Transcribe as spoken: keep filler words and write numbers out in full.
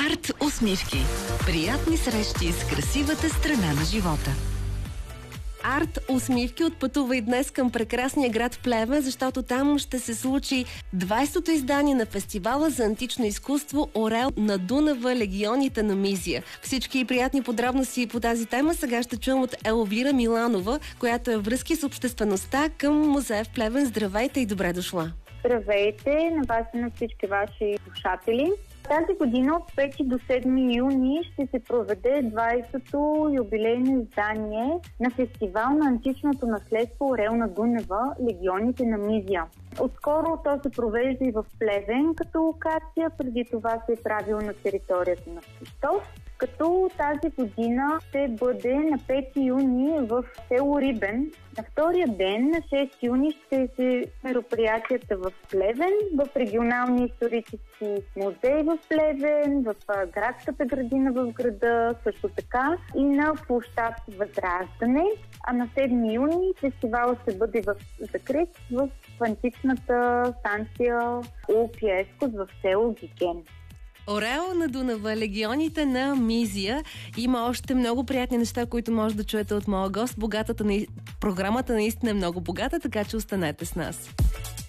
Арт усмивки. Приятни срещи с красивата страна на живота. Арт усмивки отпътува и днес към прекрасния град Плевен, защото там ще се случи двайсетото издание на фестивала за антично изкуство Орел на Дунава, легионите на Мизия. Всички приятни подробности по тази тема сега ще чуем от Елвира Миланова, която е връзки с обществеността към музея в Плевен. Здравейте и добре дошла! Здравейте на вас и на всички ваши слушатели. Тази година от пети до седми юни ще се проведе двайсетото юбилейно издание на фестивал на античното наследство Орел на Дунава, легионите на Мизия. Отскоро то се провежда и в Плевен като локация, преди това се е правило на територията на Свищов, като тази година ще бъде на пети юни в село Рибен. На втория ден, на шести юни, ще се мероприятията в Плевен, в регионалния исторически музей в Плевен, в градската градина в града, също така и на площад Възраждане. А на седми юни фестивалът ще бъде в закрит в античната станция Олпиескос в село Гиген. Орел на Дунава, легионите на Мизия. Има още много приятни неща, които може да чуете от моя гост. Богатата на... Програмата наистина е много богата, така че останете с нас.